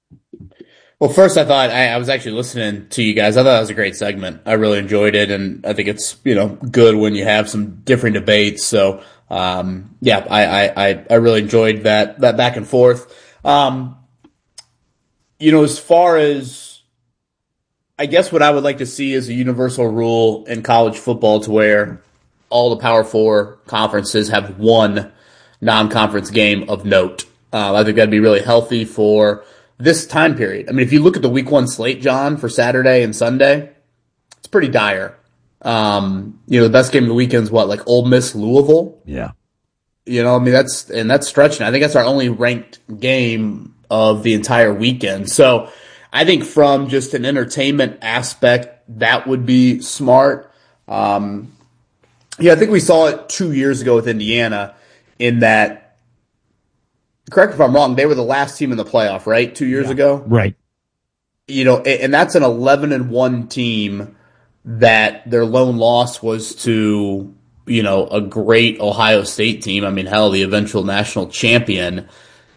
Well, first I thought I, I was actually listening to you guys. I thought it was a great segment. I really enjoyed it, and I think it's, you know, good when you have some different debates. So, um, yeah, I, I, I really enjoyed that, that back and forth. Um, You know, as far as, I guess what I would like to see is a universal rule in college football to where all the Power Four conferences have one non-conference game of note. Uh, I think that'd be really healthy for this time period. I mean, if you look at the week one slate, John, for Saturday and Sunday, it's pretty dire. Um, you know, the best game of the weekend is what, like Ole Miss, Louisville? Yeah. You know, I mean, that's, and that's stretching. I think that's our only ranked game of the entire weekend. So I think from just an entertainment aspect, that would be smart. Um, yeah, I think we saw it two years ago with Indiana in that, correct if I'm wrong, they were the last team in the playoff, right? Two years yeah. ago? Right. You know, and that's an eleven and one team that their lone loss was to you know, a great Ohio State team. I mean, hell, the eventual national champion.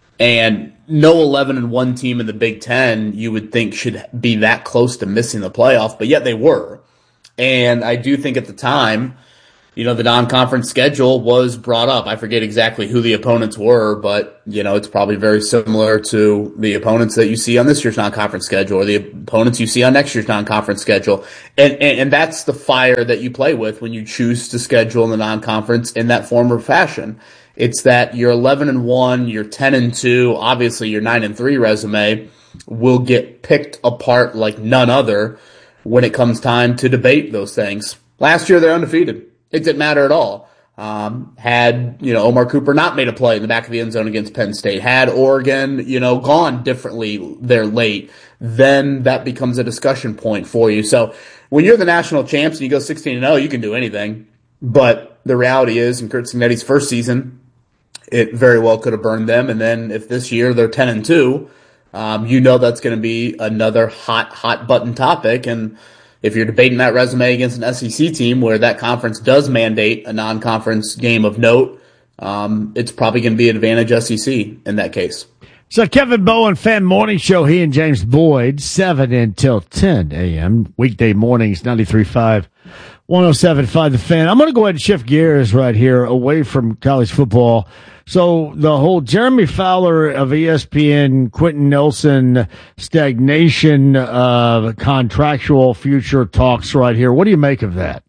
And no eleven and one team in the Big Ten you would think should be that close to missing the playoff, but yet they were. And I do think at the time, you know, the non-conference schedule was brought up. I forget exactly who the opponents were, but, you know, it's probably very similar to the opponents that you see on this year's non-conference schedule or the opponents you see on next year's non-conference schedule. And, and, and that's the fire that you play with when you choose to schedule in the non-conference in that form or fashion. It's that you're eleven and one, you're ten and two, obviously your nine and three resume will get picked apart like none other when it comes time to debate those things. Last year they're undefeated. It didn't matter at all. Um, had, you know, Omar Cooper not made a play in the back of the end zone against Penn State, had Oregon, you know, gone differently there late, then that becomes a discussion point for you. So when you're the national champs and you go sixteen and oh, you can do anything. But the reality is, in Curt Cignetti's first season, it very well could have burned them. And then if this year they're ten and two, um, you know that's going to be another hot, hot button topic. And if you're debating that resume against an S E C team where that conference does mandate a non-conference game of note, um, it's probably going to be an advantage S E C in that case. So Kevin Bowen, Fan Morning Show, he and James Boyd, seven until ten a.m. Weekday mornings, ninety-three point five, one oh seven point five The Fan. I'm going to go ahead and shift gears right here away from college football. So the whole Jeremy Fowler of E S P N, Quentin Nelson stagnation, uh, contractual future talks right here. What do you make of that?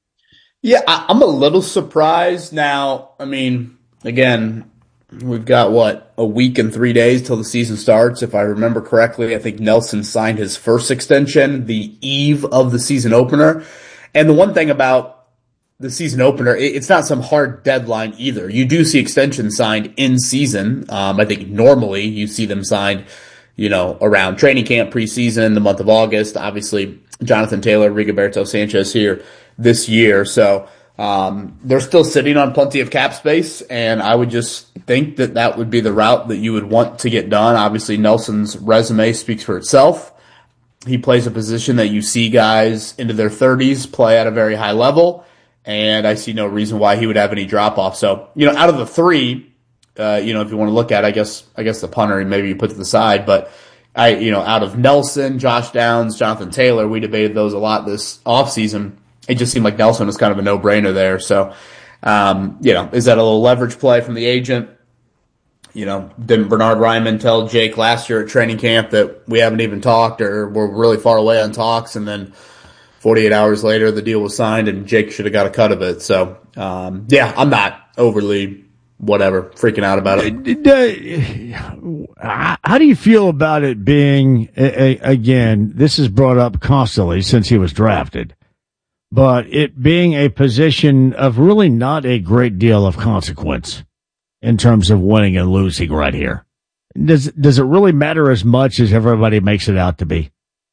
Yeah, I, I'm a little surprised now. I mean, again, we've got what, a week and three days till the season starts. If I remember correctly, I think Nelson signed his first extension the eve of the season opener. And the one thing about the season opener, it's not some hard deadline either. You do see extensions signed in season. Um, I think normally you see them signed, you know, around training camp, preseason, the month of August. Obviously, Jonathan Taylor, Rigoberto Sanchez here this year. So um, they're still sitting on plenty of cap space, and I would just think that that would be the route that you would want to get done. Obviously, Nelson's resume speaks for itself. He plays a position that you see guys into their thirties play at a very high level. And I see no reason why he would have any drop off. So, you know, out of the three, uh, you know, if you want to look at, I guess, I guess the punter maybe you put to the side, but I, you know, out of Nelson, Josh Downs, Jonathan Taylor, we debated those a lot this offseason. It just seemed like Nelson was kind of a no brainer there. So, um, you know, is that a little leverage play from the agent? You know, didn't Bernard Ryman tell Jake last year at training camp that we haven't even talked or we're really far away on talks, and then forty-eight hours later, the deal was signed, and Jake should have got a cut of it. So, um, yeah, I'm not overly, whatever, freaking out about it. How do you feel about it being, again, this is brought up constantly since he was drafted, but it being a position of really not a great deal of consequence in terms of winning and losing right here? Does, does it really matter as much as everybody makes it out to be?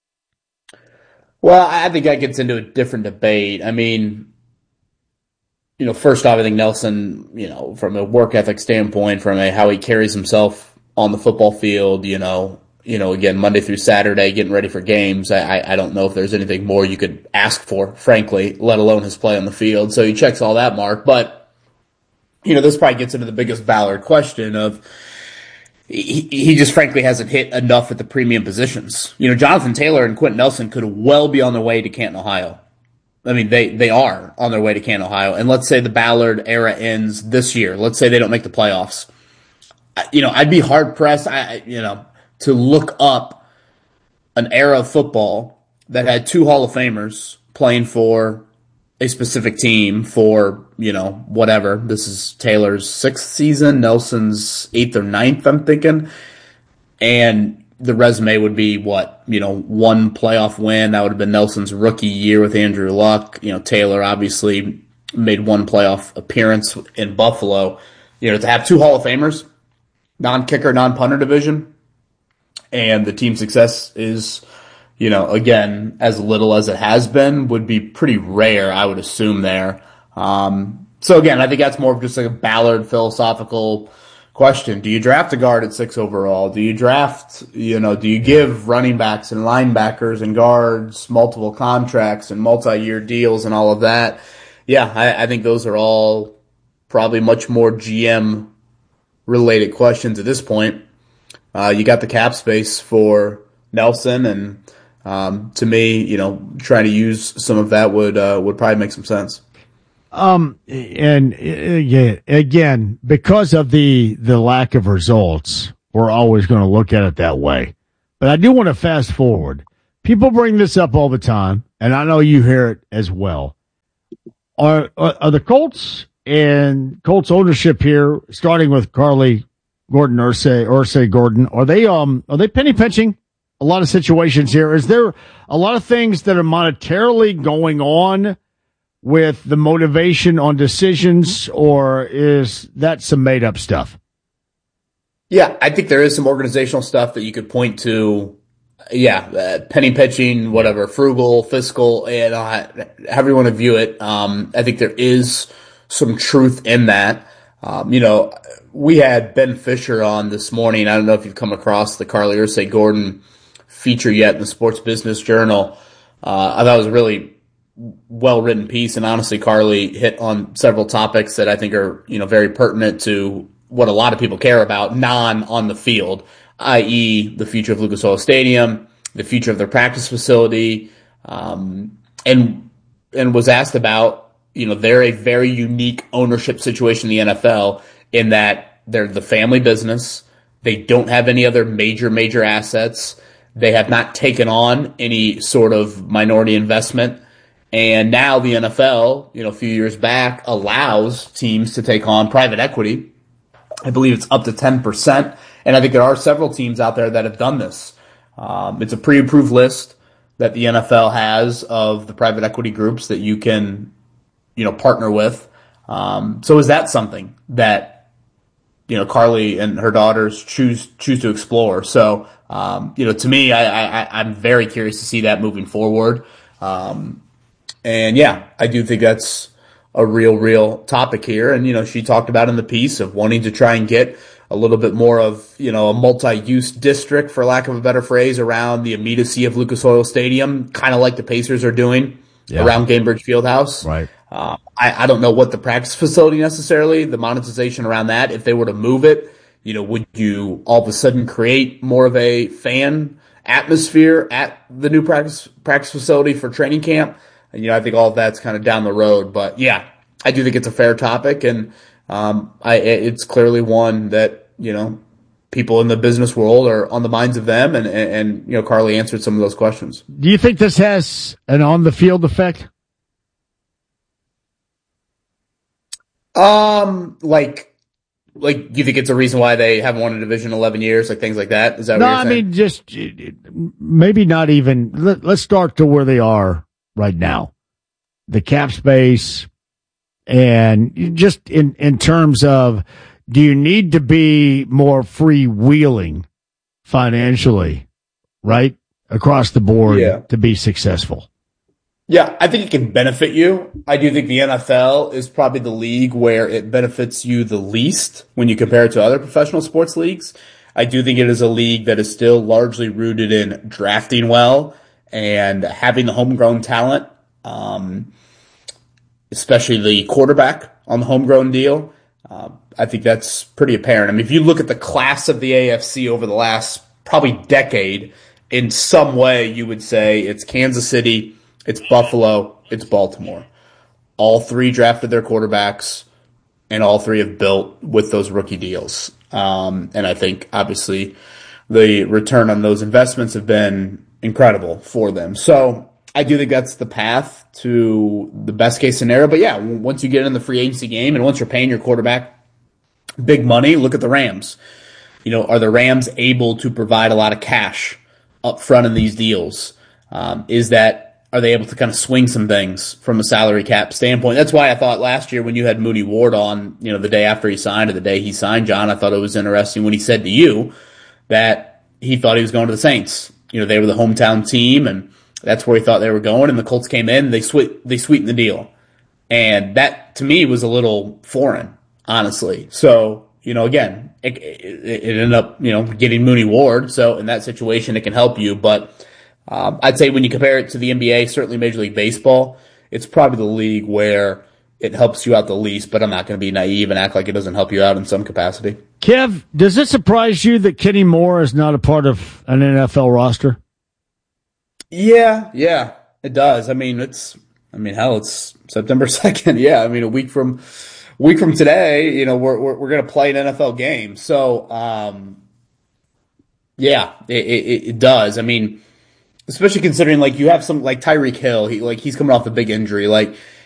Well, I think that gets into a different debate. I mean, you know, first off, I think Nelson, you know, from a work ethic standpoint, from a how he carries himself on the football field, you know, you know, again, Monday through Saturday, getting ready for games, I, I don't know if there's anything more you could ask for, frankly, let alone his play on the field. So he checks all that mark. But, you know, this probably gets into the biggest Ballard question of, He, he just frankly hasn't hit enough at the premium positions. You know, Jonathan Taylor and Quentin Nelson could well be on their way to Canton, Ohio. I mean, they, they are on their way to Canton, Ohio. And let's say the Ballard era ends this year. Let's say they don't make the playoffs. You know, I'd be hard pressed, I, you know, to look up an era of football that had two Hall of Famers playing for a specific team for, you know, whatever. This is Taylor's sixth season, Nelson's eighth or ninth, I'm thinking. And the resume would be what, you know, one playoff win. That would have been Nelson's rookie year with Andrew Luck. You know, Taylor obviously made one playoff appearance in Buffalo. You know, to have two Hall of Famers, non-kicker, non-punter division, and the team success is, you know, again, as little as it has been, would be pretty rare, I would assume there. Um, so again, I think that's more of just like a Ballard philosophical question. Do you draft a guard at six overall? Do you draft, you know, do you give running backs and linebackers and guards multiple contracts and multi-year deals and all of that? yeah, I, I think those are all probably much more G M related questions at this point. Uh, you got the cap space for Nelson, and um, to me, you know, trying to use some of that would uh, would probably make some sense. Um, and uh, again, because of the the lack of results, we're always going to look at it that way. But I do want to fast forward. People bring this up all the time, and I know you hear it as well. Are are, are the Colts and Colts ownership here, starting with Carly Gordon, Ursay, Ursay Gordon, are they um are they penny pinching a lot of situations here? Is there a lot of things that are monetarily going on with the motivation on decisions, or is that some made up stuff? Yeah, I think there is some organizational stuff that you could point to. Yeah, uh, penny pitching, whatever, frugal, fiscal, and uh, however you want to view it. Um, I think there is some truth in that. Um, you know, we had Ben Fisher on this morning. I don't know if you've come across the Carly Ursay Gordon feature yet in the Sports Business Journal. Uh, I thought it was a really well-written piece, and honestly, Carly hit on several topics that I think are, you know, very pertinent to what a lot of people care about, non on the field, that is the future of Lucas Oil Stadium, the future of their practice facility, um, and and was asked about, you know, they're a very unique ownership situation in the N F L in that they're the family business. They don't have any other major, major assets. They have not taken on any sort of minority investment. And now the N F L, you know, a few years back, allows teams to take on private equity. I believe it's up to ten percent. And I think there are several teams out there that have done this. Um, it's a pre-approved list that the N F L has of the private equity groups that you can, you know, partner with. Um, so is that something that, you know, Carly and her daughters choose choose to explore? So, um, you know, to me, I, I, I'm very curious to see that moving forward. Um, and yeah, I do think that's a real, real topic here. And, you know, she talked about in the piece of wanting to try and get a little bit more of, you know, a multi-use district, for lack of a better phrase, around the immediacy of Lucas Oil Stadium, kind of like the Pacers are doing yeah. around Gainbridge Fieldhouse. Right. Uh, I, I don't know what the practice facility necessarily, the monetization around that, if they were to move it, you know, would you all of a sudden create more of a fan atmosphere at the new practice practice facility for training camp? And, you know, I think all of that's kind of down the road. But, yeah, I do think it's a fair topic, and um, I, it's clearly one that, you know, people in the business world are on the minds of them, and, and, and you know, Carly answered some of those questions. Do you think this has an on-the-field effect? Um, like, like, do you think it's a reason why they haven't won a division in eleven years, like things like that? Is that no, what you're I saying? mean, just maybe not even. Let, let's start to where they are right now. The cap space, and just in, in terms of, do you need to be more freewheeling financially, right, across the board yeah. to be successful? Yeah, I think it can benefit you. I do think the N F L is probably the league where it benefits you the least when you compare it to other professional sports leagues. I do think it is a league that is still largely rooted in drafting well and having the homegrown talent, um, especially the quarterback on the homegrown deal. Uh, I think that's pretty apparent. I mean, if you look at the class of the A F C over the last probably decade, in some way you would say it's Kansas City, it's Buffalo, it's Baltimore. All three drafted their quarterbacks, and all three have built with those rookie deals. Um, and I think, obviously, the return on those investments have been incredible for them. So I do think that's the path to the best-case scenario. But, yeah, once you get in the free agency game and once you're paying your quarterback big money, look at the Rams. You know, are the Rams able to provide a lot of cash up front in these deals? Um, is that Are they able to kind of swing some things from a salary cap standpoint? That's why I thought last year when you had Mooney Ward on, you know, the day after he signed or the day he signed, John, I thought it was interesting when he said to you that he thought he was going to the Saints. You know, they were the hometown team, and that's where he thought they were going, and the Colts came in, they swe- they sweetened the deal. And that, to me, was a little foreign, honestly. So, you know, again, it, it, it ended up, you know, getting Mooney Ward. So in that situation, it can help you, but Um, I'd say when you compare it to the N B A, certainly Major League Baseball, it's probably the league where it helps you out the least, but I'm not going to be naive and act like it doesn't help you out in some capacity. Kev, does it surprise you that Kenny Moore is not a part of an N F L roster? Yeah, yeah, it does. I mean, it's, I mean, hell, it's September second. Yeah, I mean, a week from, a week from today, you know, we're we're, we're going to play an N F L game. So, um, yeah, it, it, it does. I mean, especially considering like you have some like Tyreek Hill, he like he's coming off a big injury. Like